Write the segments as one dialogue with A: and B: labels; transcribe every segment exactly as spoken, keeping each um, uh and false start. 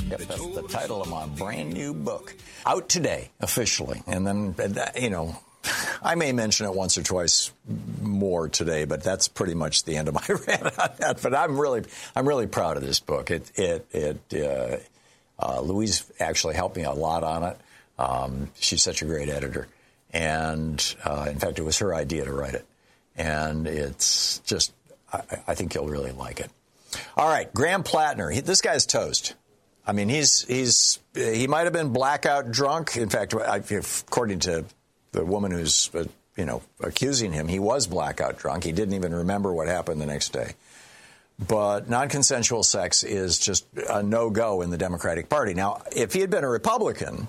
A: Yep, that's the title of my brand new book. Out today, officially. And then, you know, I may mention it once or twice more today, but that's pretty much the end of my rant on that. But I'm really, I'm really proud of this book. It, it, it, uh, uh, Louise actually helped me a lot on it. Um, she's such a great editor. And, uh, in fact, it was her idea to write it. And it's just, I, I think you'll really like it. All right, Graham Plattner. He, this guy's toast. I mean, he's, he's, he might have been blackout drunk. In fact, I, according to the woman who's, uh, you know, accusing him, he was blackout drunk. He didn't even remember what happened the next day. But non-consensual sex is just a no-go in the Democratic Party. Now, if he had been a Republican,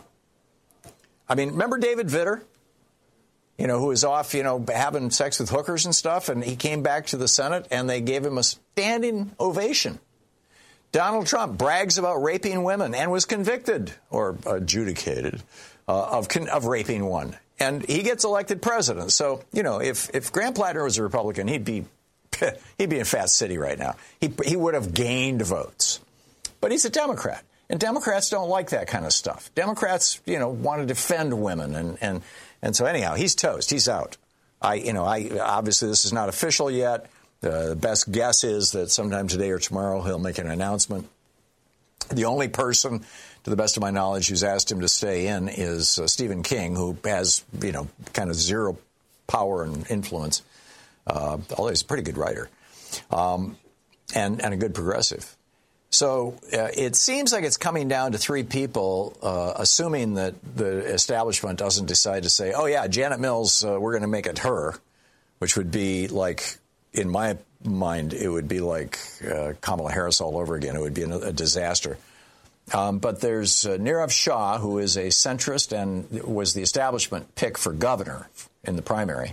A: I mean, remember David Vitter? You know, who was off, you know, having sex with hookers and stuff, and he came back to the Senate, and they gave him a standing ovation. Donald Trump brags about raping women and was convicted, or adjudicated, uh, of of raping one. And he gets elected president. So, you know, if, if Graham Plattner was a Republican, he'd be he'd be in Fat City right now. He, he would have gained votes. But he's a Democrat. And Democrats don't like that kind of stuff. Democrats, you know, want to defend women. And, and, and so, anyhow, he's toast. He's out. I, you know, I obviously this is not official yet. Uh, the best guess is that sometime today or tomorrow he'll make an announcement. The only person, to the best of my knowledge, who's asked him to stay in is uh, Stephen King, who has, you know, kind of zero power and influence, uh, although he's a pretty good writer, um, and, and a good progressive. So uh, it seems like it's coming down to three people, uh, assuming that the establishment doesn't decide to say, oh, yeah, Janet Mills, uh, we're going to make it her, which would be like, in my mind, it would be like uh, Kamala Harris all over again. It would be a, a disaster. Um, but there's uh, Nirav Shah, who is a centrist and was the establishment pick for governor in the primary.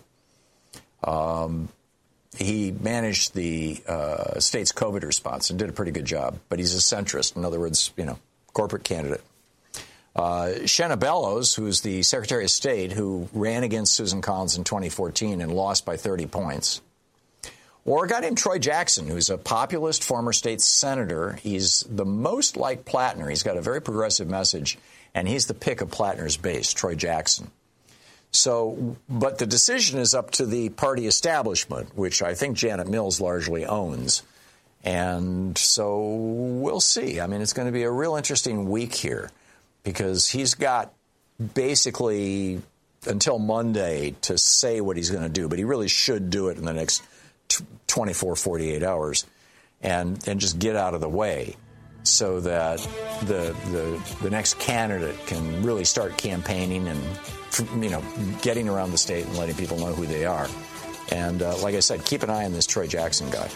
A: Um, he managed the uh, state's COVID response and did a pretty good job. But he's a centrist. In other words, you know, corporate candidate. Uh, Shenna Bellows, who's the Secretary of State, who ran against Susan Collins in twenty fourteen and lost by thirty points. Or a guy named Troy Jackson, who's a populist former state senator. He's the most like Plattner. He's got a very progressive message, and he's the pick of Plattner's base, Troy Jackson. So, but the decision is up to the party establishment, which I think Janet Mills largely owns. And so we'll see. I mean, it's going to be a real interesting week here because he's got basically until Monday to say what he's going to do, but he really should do it in the next twenty-four, forty-eight hours and, and just get out of the way so that the, the the next candidate can really start campaigning and, you know, getting around the state and letting people know who they are. And uh, like I said, keep an eye on this Troy Jackson guy.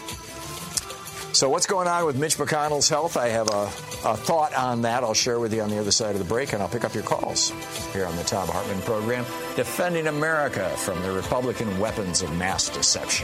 A: So what's going on with Mitch McConnell's health? I have a, a thought on that I'll share with you on the other side of the break, and I'll pick up your calls here on the Thom Hartmann program, defending America from the Republican weapons of mass deception.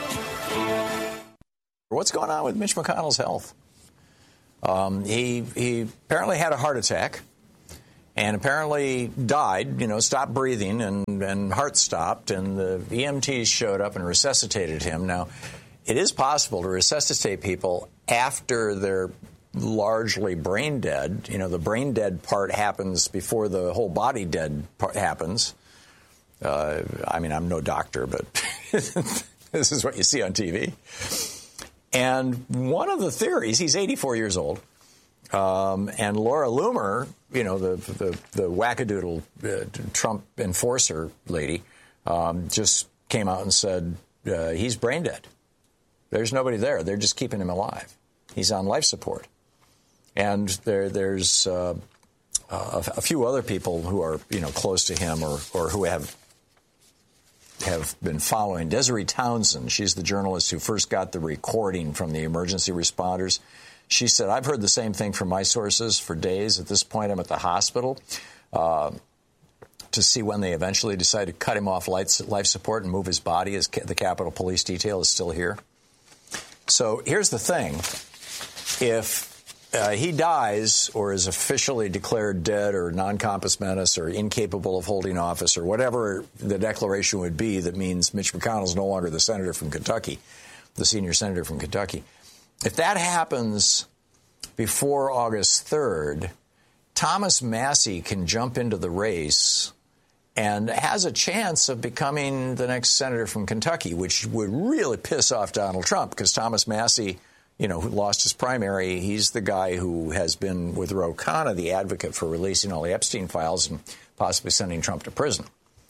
A: What's going on with Mitch McConnell's health? Um, he he apparently had a heart attack and apparently died, you know, stopped breathing and, and heart stopped, and the E M Ts showed up and resuscitated him. Now, it is possible to resuscitate people after they're largely brain dead. You know, the brain dead part happens before the whole body dead part happens. Uh, I mean, I'm no doctor, but this is what you see on T V. And one of the theories, he's eighty-four years old, um, and Laura Loomer, you know, the the, the wackadoodle uh, Trump enforcer lady, um, just came out and said uh, he's brain dead. There's nobody there. They're just keeping him alive. He's on life support. And there there's uh, a, a few other people who are, you know, close to him or, or who have have been following. Desiree Townsend, she's the journalist who first got the recording from the emergency responders. She said, I've heard the same thing from my sources for days. At this point, I'm at the hospital uh, to see when they eventually decide to cut him off life, life support and move his body as the Capitol Police detail is still here. So here's the thing. If uh, he dies or is officially declared dead or non-compos mentis or incapable of holding office or whatever the declaration would be that means Mitch McConnell's no longer the senator from Kentucky, the senior senator from Kentucky, if that happens, before August third, Thomas Massie can jump into the race and has a chance of becoming the next senator from Kentucky, which would really piss off Donald Trump, because Thomas Massie, you know, who lost his primary, he's the guy who has been, with Ro Khanna, the advocate for releasing all the Epstein files and possibly sending Trump to prison,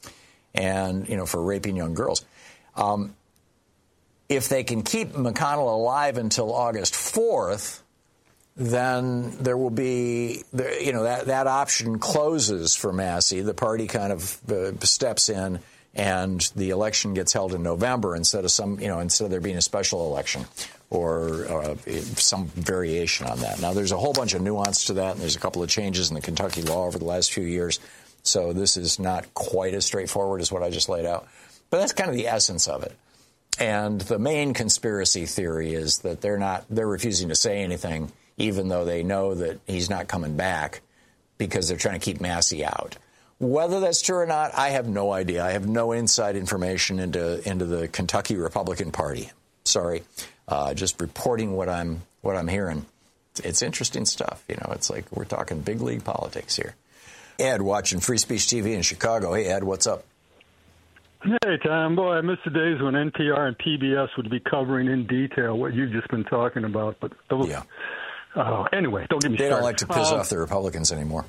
A: and, you know, for raping young girls. Um, if they can keep McConnell alive until August fourth, then there will be, you know, that, that option closes for Massie. The party kind of uh, steps in, and the election gets held in November instead of some, you know, instead of there being a special election or uh, some variation on that. Now, there's a whole bunch of nuance to that, and there's a couple of changes in the Kentucky law over the last few years. So this is not quite as straightforward as what I just laid out. But that's kind of the essence of it. And the main conspiracy theory is that they're not, they're refusing to say anything, even though they know that he's not coming back, because they're trying to keep Massie out. Whether that's true or not, I have no idea. I have no inside information into into the Kentucky Republican Party. Sorry, uh, just reporting what I'm what I'm hearing. It's interesting stuff. You know, it's like we're talking big league politics here. Ed, watching Free Speech T V in Chicago. Hey, Ed, what's up?
B: Hey, Tom. Boy, I miss the days when N P R and P B S would be covering in detail what you've just been talking about. But those, yeah. Uh, anyway, don't get me
A: they
B: started.
A: They don't like to piss
B: um,
A: off the Republicans anymore.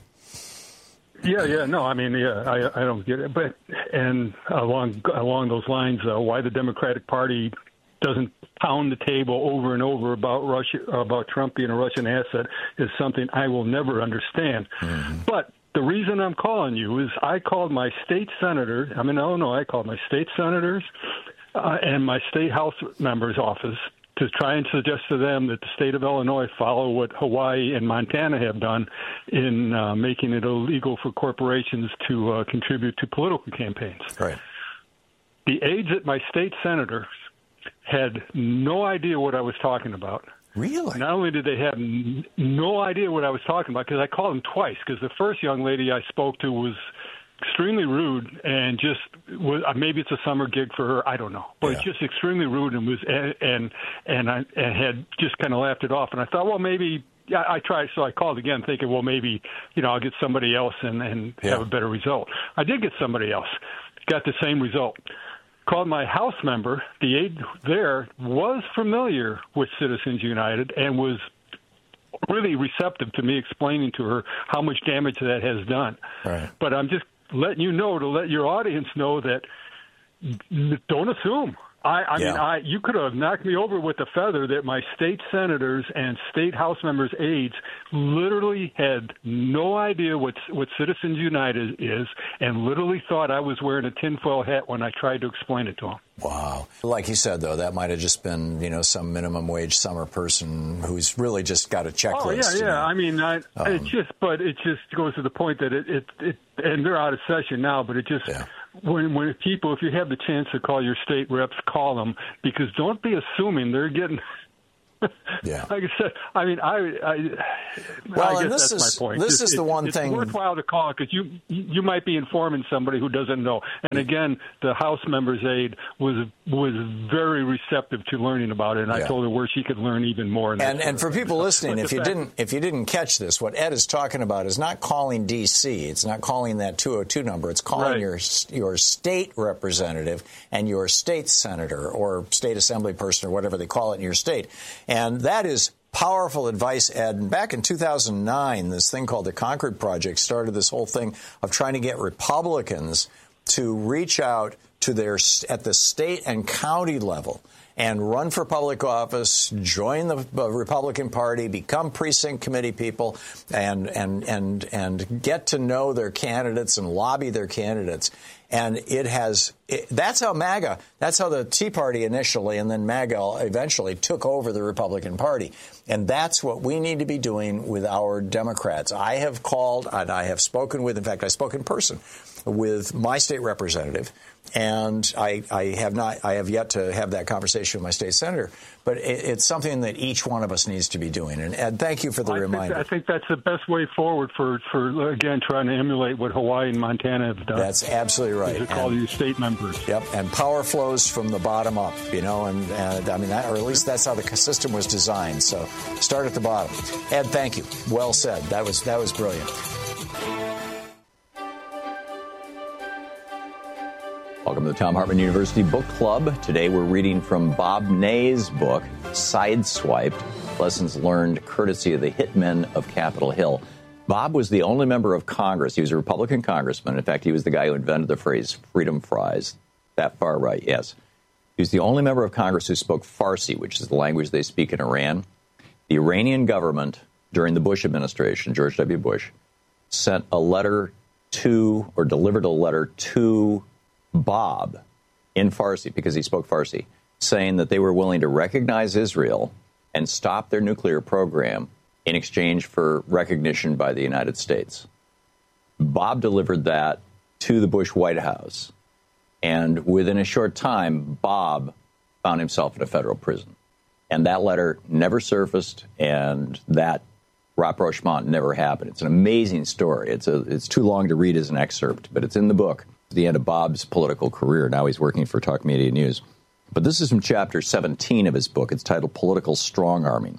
B: Yeah, yeah, no, I mean, yeah, I, I don't get it. But and along along those lines, uh, why the Democratic Party doesn't pound the table over and over about Russia, about Trump being a Russian asset, is something I will never understand. Mm-hmm. But the reason I'm calling you is I called my state senator. I'm in Illinois. I called my state senators uh, and my state House members' office to try and suggest to them that the state of Illinois follow what Hawaii and Montana have done in uh, making it illegal for corporations to uh, contribute to political campaigns.
A: Right.
B: The aides at my state senators had no idea what I was talking about.
A: Really?
B: Not only did they have n- no idea what I was talking about, because I called them twice, because the first young lady I spoke to was extremely rude and just was, maybe it's a summer gig for her, I don't know, but yeah. It's just extremely rude and was and and, and I and had just kind of laughed it off. And I thought, well, maybe yeah, I tried, so I called again, thinking, well, maybe you know I'll get somebody else and and yeah. have a better result. I did get somebody else, got the same result. Called my House member. The aide there was familiar with Citizens United and was really receptive to me explaining to her how much damage that has done.
A: Right.
B: But I'm just letting you know, to let your audience know, that don't assume. I, I yeah. mean, I you could have knocked me over with a feather that my state senators and state House members' aides literally had no idea what what Citizens United is, and literally thought I was wearing a tinfoil hat when I tried to explain it to them.
A: Wow. Like you said, though, that might have just been, you know, some minimum wage summer person who's really just got a checklist.
B: Oh, yeah, yeah.
A: You know?
B: I mean, I, um, it just, but it just goes to the point that it, it, it, and they're out of session now, but it just, yeah. when, when people, if you have the chance to call your state reps, call them, because don't be assuming they're getting, yeah. Like I said, I mean, I, I,
A: well,
B: I guess
A: this
B: that's
A: is,
B: my point.
A: This
B: it's,
A: is the one
B: it's
A: thing.
B: It's worthwhile to call, because you you might be informing somebody who doesn't know. And again, the House member's aide was was very receptive to learning about it, and yeah. I told her where she could learn even more.
A: And and, and for people listening, if you fact, didn't if you didn't catch this, what Ed is talking about is not calling D C. It's not calling that two oh two number. It's calling
B: right.
A: your your state representative and your state senator or state assembly person or whatever they call it in your state, and that is powerful advice, Ed. And back in two thousand nine, this thing called the Concord Project started this whole thing of trying to get Republicans to reach out to their at the state and county level and run for public office, join the Republican Party, become precinct committee people, and and and and get to know their candidates and lobby their candidates. And it has it, that's how MAGA, that's how the Tea Party initially and then MAGA eventually took over the Republican Party. And that's what we need to be doing with our Democrats. I have called and I have spoken with, in fact, I spoke in person with my state representative. And I, I have not, I have yet to have that conversation with my state senator. But it, it's something that each one of us needs to be doing. And Ed, thank you for the
B: I
A: reminder.
B: Think, I think that's the best way forward for, for, again, trying to emulate what Hawaii and Montana have done.
A: That's absolutely right. right.
B: They call you state members.
A: Yep, and power flows from the bottom up, you know, and, and I mean, that, or at least that's how the system was designed. So start at the bottom. Ed, thank you. Well said. That was that was brilliant. Welcome to the Thom Hartmann University Book Club. Today we're reading from Bob Ney's book, Sideswiped, Lessons Learned Courtesy of the Hitmen of Capitol Hill. Bob was the only member of Congress. He was a Republican congressman. In fact, he was the guy who invented the phrase freedom fries. That far right, yes. He was the only member of Congress who spoke Farsi, which is the language they speak in Iran. The Iranian government, during the Bush administration, George W. Bush, sent a letter to, or delivered a letter to Bob in Farsi, because he spoke Farsi, saying that they were willing to recognize Israel and stop their nuclear program in exchange for recognition by the United States. Bob delivered that to the Bush White House, and within a short time, Bob found himself in a federal prison. And that letter never surfaced, and that rapprochement never happened. It's an amazing story. It's a, it's too long to read as an excerpt, but it's in the book. The end of Bob's political career. Now he's working for Talk Media News. But this is from chapter seventeen of his book. It's titled Political Strong-Arming.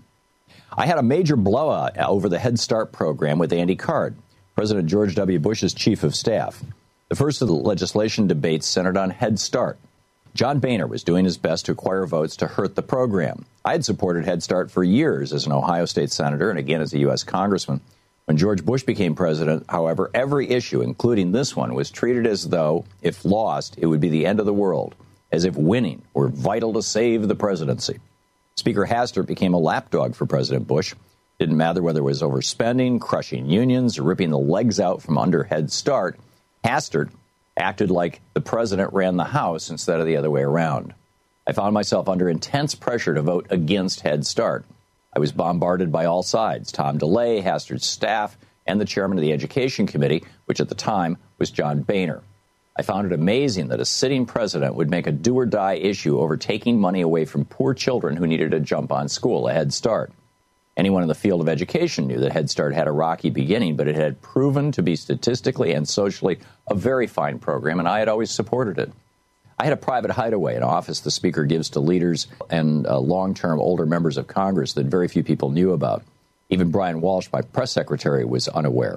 A: I had a major blowout over the Head Start program with Andy Card, President George W. Bush's chief of staff. The first of the legislation debates centered on Head Start. John Boehner was doing his best to acquire votes to hurt the program. I had supported Head Start for years as an Ohio State senator and again as a U S congressman. When George Bush became president, however, every issue, including this one, was treated as though, if lost, it would be the end of the world, as if winning were vital to save the presidency. Speaker Hastert became a lapdog for President Bush. Didn't matter whether it was overspending, crushing unions, or ripping the legs out from under Head Start. Hastert acted like the president ran the House instead of the other way around. I found myself under intense pressure to vote against Head Start. I was bombarded by all sides, Tom DeLay, Hastert's staff, and the chairman of the Education Committee, which at the time was John Boehner. I found it amazing that a sitting president would make a do-or-die issue over taking money away from poor children who needed a jump on school, a Head Start. Anyone in the field of education knew that Head Start had a rocky beginning, but it had proven to be statistically and socially a very fine program, and I had always supported it. I had a private hideaway, an office the Speaker gives to leaders and uh, long-term older members of Congress that very few people knew about. Even Brian Walsh, my press secretary, was unaware.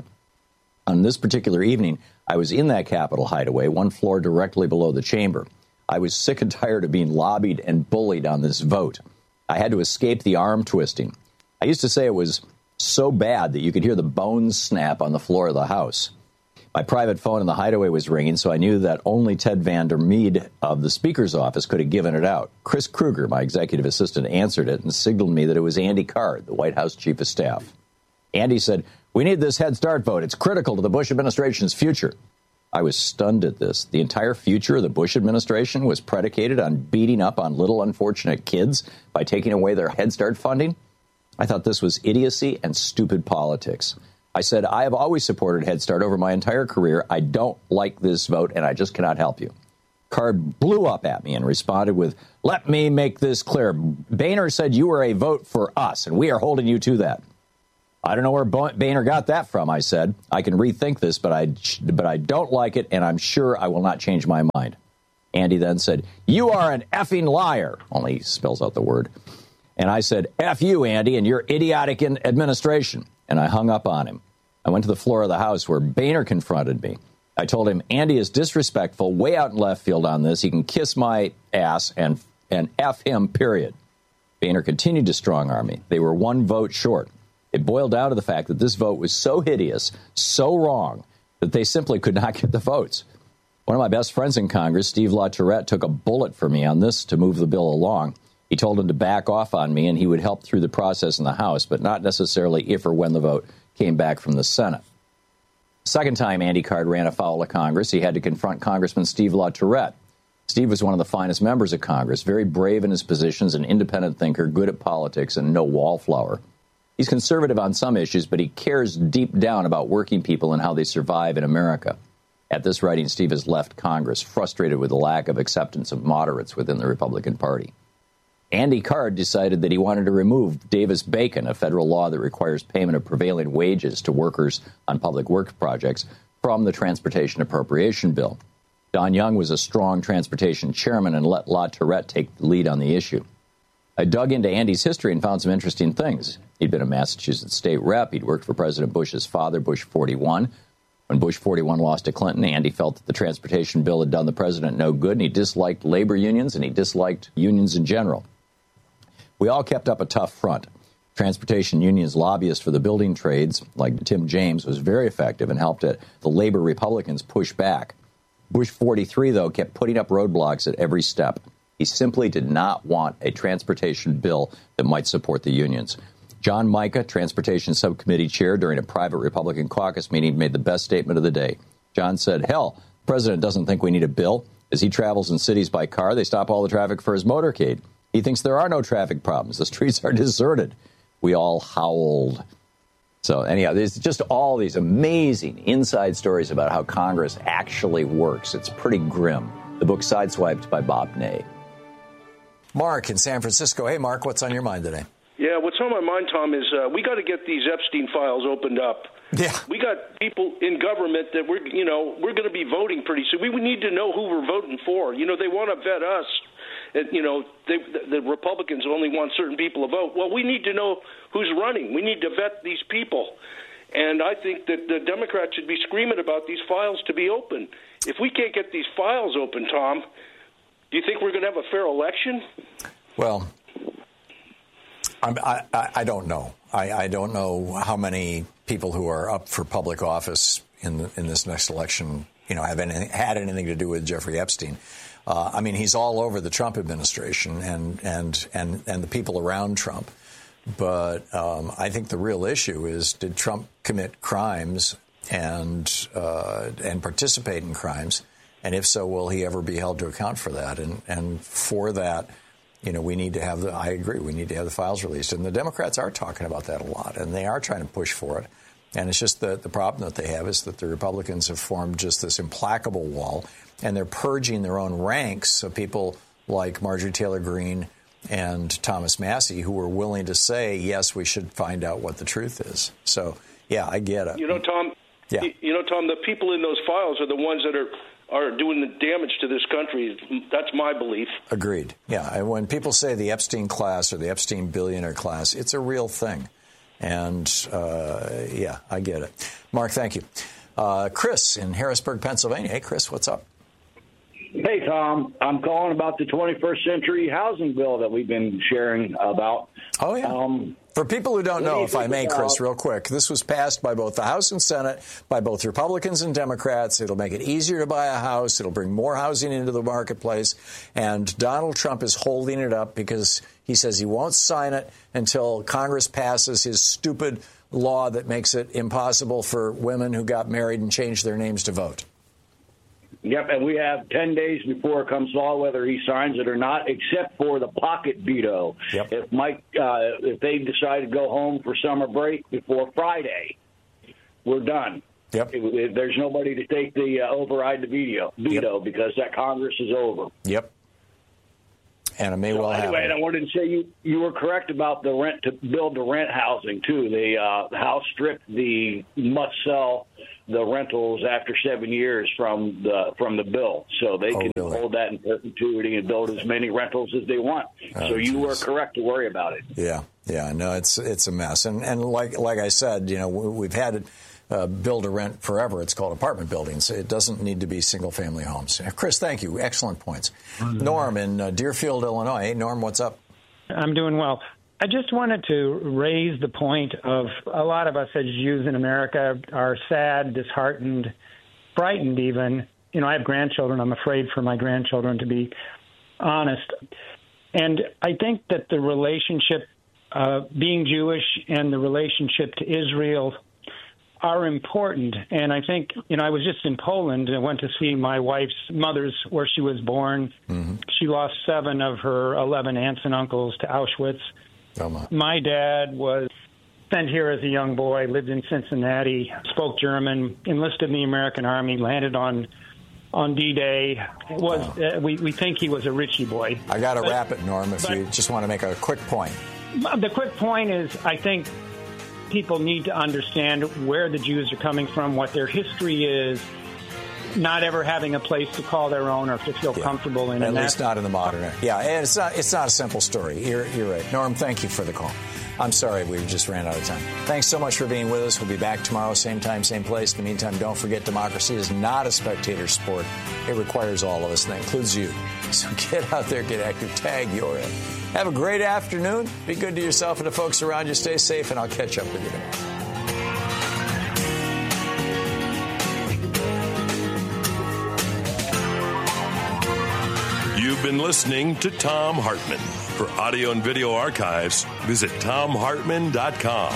A: On this particular evening, I was in that Capitol hideaway, one floor directly below the chamber. I was sick and tired of being lobbied and bullied on this vote. I had to escape the arm twisting. I used to say it was so bad that you could hear the bones snap on the floor of the House. My private phone in the hideaway was ringing, so I knew that only Ted Vander Meade of the Speaker's office could have given it out. Chris Kruger, my executive assistant, answered it and signaled me that it was Andy Card, the White House chief of staff. Andy said, "We need this Head Start vote. It's critical to the Bush administration's future." I was stunned at this. The entire future of the Bush administration was predicated on beating up on little unfortunate kids by taking away their Head Start funding? I thought this was idiocy and stupid politics. I said, I have always supported Head Start over my entire career. I don't like this vote, and I just cannot help you. Card blew up at me and responded with, "Let me make this clear. Boehner said you were a vote for us, and we are holding you to that." I don't know where Boehner got that from, I said. I can rethink this, but I, but I don't like it, and I'm sure I will not change my mind. Andy then said, "You are an effing liar," only he spells out the word. And I said, "F you, Andy, and your idiotic administration." And I hung up on him. I went to the floor of the House where Boehner confronted me. I told him, Andy is disrespectful, way out in left field on this. He can kiss my ass and, and F him, period. Boehner continued to strong-arm me. They were one vote short. It boiled down to the fact that this vote was so hideous, so wrong, that they simply could not get the votes. One of my best friends in Congress, Steve LaTourette, took a bullet for me on this to move the bill along. He told him to back off on me and he would help through the process in the House, but not necessarily if or when the vote came back from the Senate. Second time Andy Card ran afoul of Congress, he had to confront Congressman Steve LaTourette. Steve was one of the finest members of Congress, very brave in his positions, an independent thinker, good at politics, and no wallflower. He's conservative on some issues, but he cares deep down about working people and how they survive in America. At this writing, Steve has left Congress, frustrated with the lack of acceptance of moderates within the Republican Party. Andy Card decided that he wanted to remove Davis-Bacon, a federal law that requires payment of prevailing wages to workers on public works projects, from the Transportation Appropriation Bill.
C: Don Young was a strong transportation chairman and let La Tourette take the lead on the issue. I dug into Andy's history and found some interesting things. He'd been a Massachusetts state rep. He'd worked for President Bush's father, Bush forty-one. When Bush forty-one lost to Clinton, Andy felt that the transportation bill had done the president no good, and he disliked labor unions, and he disliked unions in general. We all kept up a tough front. Transportation unions lobbyist for the building trades, like Tim James, was very effective and helped it. The labor Republicans push back. Bush forty-three, though, kept putting up roadblocks at every step. He simply did not want a transportation bill that might support the unions. John Mica, Transportation Subcommittee Chair, during a private Republican caucus meeting, made the best statement of the day. John said, hell, the president doesn't think we need a bill. As he travels in cities by car, they stop all the traffic for his motorcade. He thinks there are no traffic problems. The streets are deserted. We all howled. So anyhow, there's just all these amazing inside stories about how Congress actually works. It's pretty grim. The book Sideswiped by Bob Ney.
A: Mark in San Francisco. Hey, Mark, what's on your mind today?
D: Yeah, what's on my mind, Tom, is uh, we got to get these Epstein files opened up.
A: Yeah.
D: We got people in government that we're, you know, we're going to be voting pretty soon. We, we need to know who we're voting for. You know, they want to vet us. And, you know, they, the Republicans only want certain people to vote. Well, we need to know who's running. We need to vet these people. And I think that the Democrats should be screaming about these files to be open. If we can't get these files open, Tom, do you think we're going to have a fair election?
A: Well, I'm, I, I don't know. I, I don't know how many people who are up for public office in the, in this next election, you know, have any, had anything to do with Jeffrey Epstein. Uh, I mean, he's all over the Trump administration and and and, and the people around Trump. But um, I think the real issue is, did Trump commit crimes and uh, and participate in crimes? And if so, will he ever be held to account for that? And and for that, you know, we need to have the, I agree, we need to have the files released. And the Democrats are talking about that a lot, and they are trying to push for it. And it's just the, the problem that they have is that the Republicans have formed just this implacable wall, and they're purging their own ranks of people like Marjorie Taylor Greene and Thomas Massie, who were willing to say, yes, we should find out what the truth is. So, yeah, I get it.
D: You know, Tom,
A: yeah.
D: you know, Tom, the people in those files are the ones that are are doing the damage to this country. That's my belief.
A: Agreed. Yeah. And when people say the Epstein class or the Epstein billionaire class, it's a real thing. And, uh, yeah, I get it. Mark, thank you. Uh, Chris in Harrisburg, Pennsylvania. Hey, Chris, what's up?
E: Hey, Tom. I'm calling about the twenty-first century housing bill that we've been sharing about.
A: Oh, yeah. Um, For people who don't know, if I may, Chris, real quick, this was passed by both the House and Senate, by both Republicans and Democrats. It'll make it easier to buy a house. It'll bring more housing into the marketplace. And Donald Trump is holding it up because he says he won't sign it until Congress passes his stupid law that makes it impossible for women who got married and changed their names to vote.
E: Yep, and we have ten days before it comes law whether he signs it or not, except for the pocket veto.
A: Yep.
E: If Mike, uh, if they decide to go home for summer break before Friday, we're done.
A: Yep.
E: It, it, there's nobody to take the uh, override the veto, veto
A: yep.
E: because that Congress is over.
A: Yep. And it may
E: so
A: well
E: anyway,
A: happen.
E: Anyway, I wanted to say you, you were correct about the rent to build to rent housing, too. The, uh, the House stripped the must sell the rentals after seven years from the from the bill, so they
A: oh,
E: can
A: really?
E: hold that in perpetuity and build as many rentals as they want.
A: Oh,
E: so you
A: geez.
E: were correct to worry about it.
A: Yeah, yeah, no, it's it's a mess, and and like like I said, you know, we've had it uh, build to rent forever. It's called apartment buildings. It doesn't need to be single family homes. Chris, thank you. Excellent points. Mm-hmm. Norm in uh, Deerfield, Illinois. Hey, Norm, what's up?
F: I'm doing well. I just wanted to raise the point of a lot of us as Jews in America are sad, disheartened, frightened even. You know, I have grandchildren. I'm afraid for my grandchildren, to be honest. And I think that the relationship, uh, being Jewish and the relationship to Israel are important. And I think, you know, I was just in Poland and went to see my wife's mother's, where she was born. Mm-hmm. She lost seven of her eleven aunts and uncles to Auschwitz.
A: Oh my.
F: my dad was sent here as a young boy, lived in Cincinnati, spoke German, enlisted in the American Army, landed on on D-Day. Was uh, we, we think he was a Ritchie boy.
A: I got to
F: but,
A: wrap it, Norm, if
F: but,
A: you just want to make a quick point.
F: The quick point is, I think people need to understand where the Jews are coming from, what their history is. not ever having a place to call their own or to feel
A: yeah.
F: comfortable in.
A: At
F: and
A: least not in the modern era. Yeah, and it's not, it's not a simple story. You're, you're right. Norm, thank you for the call. I'm sorry we just ran out of time. Thanks so much for being with us. We'll be back tomorrow, same time, same place. In the meantime, don't forget democracy is not a spectator sport. It requires all of us, and that includes you. So get out there, get active, tag your in. Have a great afternoon. Be good to yourself and the folks around you. Stay safe, and I'll catch up with you tomorrow.
G: You've been listening to Thom Hartmann. For audio and video archives, visit thom hartmann dot com.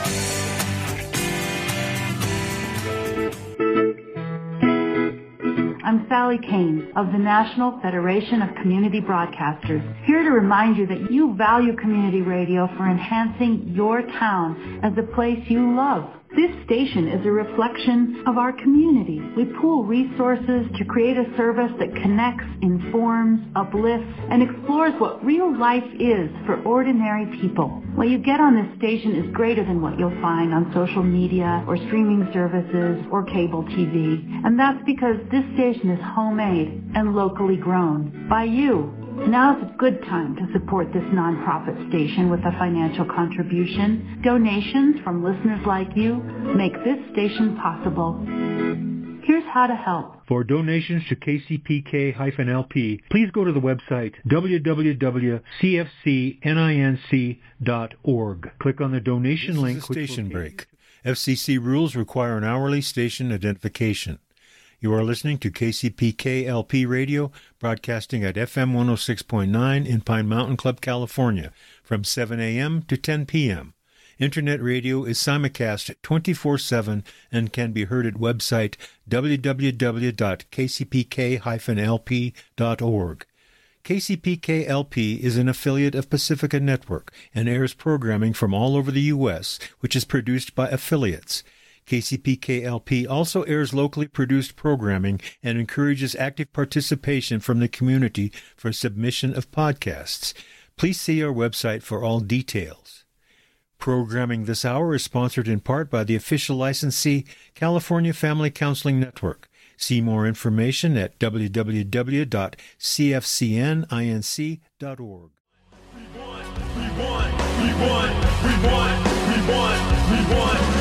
H: I'm Sally Kane of the National Federation of Community Broadcasters, here to remind you that you value community radio for enhancing your town as a place you love. This station is a reflection of our community. We pool resources to create a service that connects, informs, uplifts, and explores what real life is for ordinary people. What you get on this station is greater than what you'll find on social media or streaming services or cable T V. And that's because this station is homemade and locally grown by you. Now's a good time to support this nonprofit station with a financial contribution. Donations from listeners like you make this station possible. Here's how to help.
I: For donations to K C P K L P, please go to the website w w w dot c f c ninc dot org. Click on the donation
J: this
I: link.
J: Is a station break. F C C rules require an hourly station identification. You are listening to K C P K L P Radio, broadcasting at F M one oh six point nine in Pine Mountain Club, California, from seven a.m. to ten p.m. Internet radio is simulcast twenty-four seven and can be heard at website w w w dot k c p k dash l p dot org. K C P K L P is an affiliate of Pacifica Network and airs programming from all over the U S, which is produced by affiliates. K C P K L P also airs locally produced programming and encourages active participation from the community for submission of podcasts. Please see our website for all details. Programming this hour is sponsored in part by the official licensee, California Family Counseling Network. See more information at w w w dot c f c n inc dot org.
G: We won, we won, we won, we won, we won, we won.